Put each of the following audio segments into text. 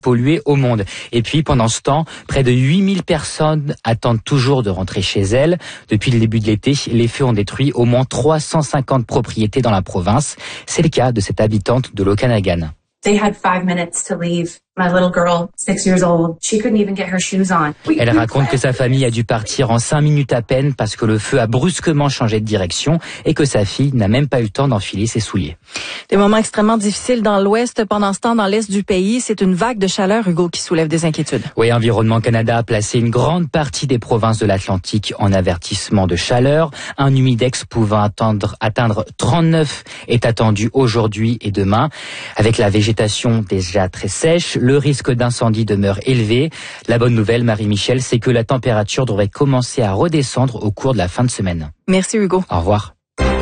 polluées au monde. Et puis, pendant ce temps, près de 8000 personnes attendent toujours de rentrer chez elles. Depuis le début de l'été, les feux ont détruit au moins 350 propriétés dans la province. C'est le cas de cette habitante de l'Okanagan. They had 5 minutes to leave. My little girl, 6 years old, she couldn't even get her shoes on. Elle raconte que sa famille a dû partir en 5 minutes à peine parce que le feu a brusquement changé de direction et que sa fille n'a même pas eu le temps d'enfiler ses souliers. Des moments extrêmement difficiles dans l'ouest. Pendant ce temps, dans l'est du pays, c'est une vague de chaleur, Hugo, qui soulève des inquiétudes. Oui, Environnement Canada a placé une grande partie des provinces de l'Atlantique en avertissement de chaleur. Un humidex pouvant atteindre 39 est attendu aujourd'hui et demain. Avec la végétation déjà très sèche, le risque d'incendie demeure élevé. La bonne nouvelle, Marie-Michel, c'est que la température devrait commencer à redescendre au cours de la fin de semaine. Merci Hugo. Au revoir.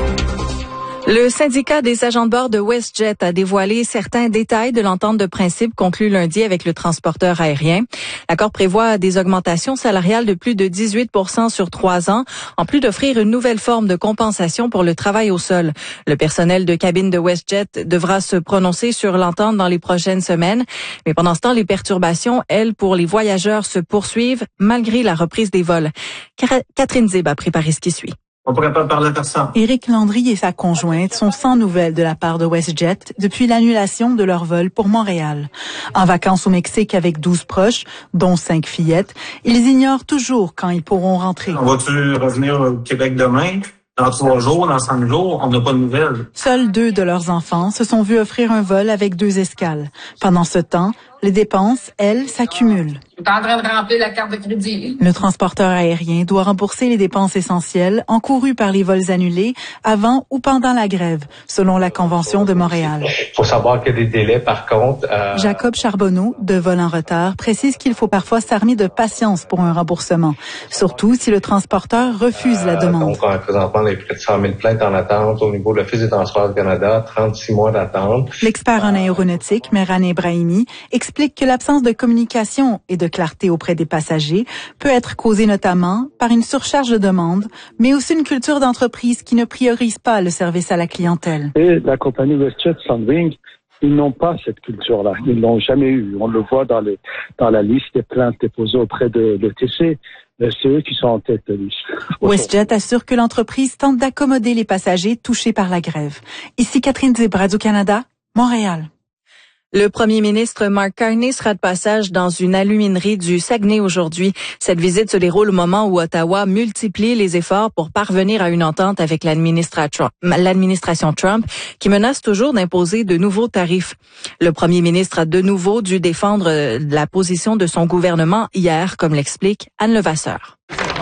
Le syndicat des agents de bord de WestJet a dévoilé certains détails de l'entente de principe conclue lundi avec le transporteur aérien. L'accord prévoit des augmentations salariales de plus de 18% sur 3 ans, en plus d'offrir une nouvelle forme de compensation pour le travail au sol. Le personnel de cabine de WestJet devra se prononcer sur l'entente dans les prochaines semaines. Mais pendant ce temps, les perturbations, elles, pour les voyageurs se poursuivent malgré la reprise des vols. Catherine Zib a préparé ce qui suit. On pourrait pas parler à personne. Éric Landry et sa conjointe sont sans nouvelles de la part de WestJet depuis l'annulation de leur vol pour Montréal. En vacances au Mexique avec 12 proches, dont 5 fillettes, ils ignorent toujours quand ils pourront rentrer. On va-tu revenir au Québec demain? Dans 3 jours, dans 5 jours, on n'a pas de nouvelles. Seuls 2 de leurs enfants se sont vus offrir un vol avec 2 escales. Pendant ce temps, les dépenses, elles, s'accumulent. Je suis en train de remplir la carte de crédit. Le transporteur aérien doit rembourser les dépenses essentielles encourues par les vols annulés avant ou pendant la grève, selon la Convention de Montréal. Il faut savoir qu'il y a des délais, par contre. Jacob Charbonneau, de Vol en retard, précise qu'il faut parfois s'armer de patience pour un remboursement, surtout si le transporteur refuse la demande. Donc, présentement, on a près de 100 000 plaintes en attente au niveau de l'Office des transports du Canada, 36 mois d'attente. L'expert en aéronautique, Mehran Ebrahimi, explique que l'absence de communication et de clarté auprès des passagers peut être causée notamment par une surcharge de demandes, mais aussi une culture d'entreprise qui ne priorise pas le service à la clientèle. Et la compagnie WestJet Sunwing, ils n'ont pas cette culture-là. Ils l'ont jamais eu. On le voit dans la liste des plaintes déposées auprès de l'ETC. C'est eux qui sont en tête de liste. WestJet assure que l'entreprise tente d'accommoder les passagers touchés par la grève. Ici Catherine Zib, Radio-Canada, Montréal. Le premier ministre Mark Carney sera de passage dans une aluminerie du Saguenay aujourd'hui. Cette visite se déroule au moment où Ottawa multiplie les efforts pour parvenir à une entente avec l'administration Trump, qui menace toujours d'imposer de nouveaux tarifs. Le premier ministre a de nouveau dû défendre la position de son gouvernement hier, comme l'explique Anne Levasseur.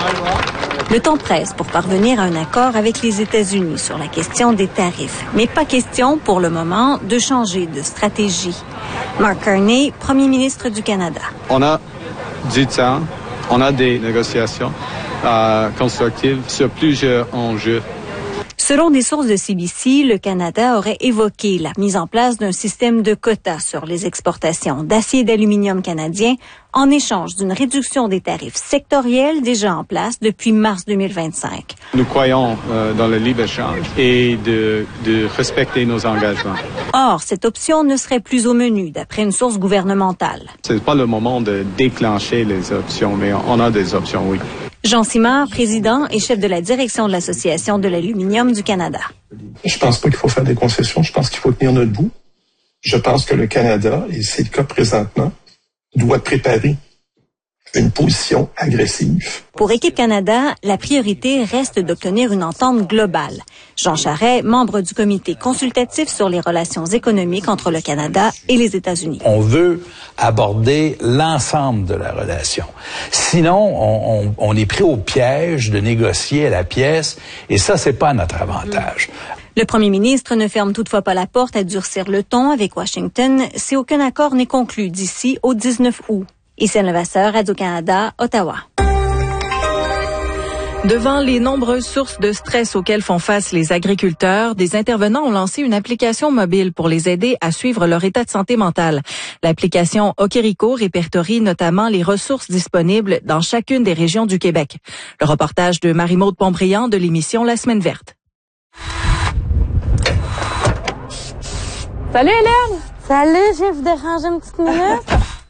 Le temps presse pour parvenir à un accord avec les États-Unis sur la question des tarifs. Mais pas question, pour le moment, de changer de stratégie. Mark Carney, premier ministre du Canada. On a du temps, on a des négociations constructives sur plusieurs enjeux. Selon des sources de CBC, le Canada aurait évoqué la mise en place d'un système de quotas sur les exportations d'acier et d'aluminium canadien en échange d'une réduction des tarifs sectoriels déjà en place depuis mars 2025. Nous croyons dans le libre-échange et de respecter nos engagements. Or, cette option ne serait plus au menu, d'après une source gouvernementale. C'est pas le moment de déclencher les options, mais on a des options, oui. Jean Simard, président et chef de la direction de l'Association de l'aluminium du Canada. Je pense pas qu'il faut faire des concessions. Je pense qu'il faut tenir notre bout. Je pense que le Canada, et c'est le cas présentement, doit préparer une position agressive. Pour Équipe Canada, la priorité reste d'obtenir une entente globale. Jean Charest, membre du comité consultatif sur les relations économiques entre le Canada et les États-Unis. On veut aborder l'ensemble de la relation. Sinon, on est pris au piège de négocier à la pièce, et ça, c'est pas à notre avantage. Le premier ministre ne ferme toutefois pas la porte à durcir le ton avec Washington si aucun accord n'est conclu d'ici au 19 août. Ici Anne Levasseur, Radio-Canada, Ottawa. Devant les nombreuses sources de stress auxquelles font face les agriculteurs, des intervenants ont lancé une application mobile pour les aider à suivre leur état de santé mentale. L'application Okerico répertorie notamment les ressources disponibles dans chacune des régions du Québec. Le reportage de Marie-Maude Pontbriand de l'émission La Semaine verte. Salut Hélène! Salut, je viens vous déranger une petite minute.